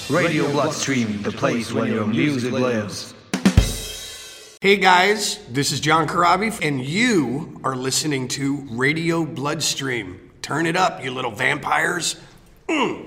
Radio Bloodstream, the place where your music lives. Hey guys, this is John Corabi, and you are listening to Radio Bloodstream. Turn it up, you little vampires.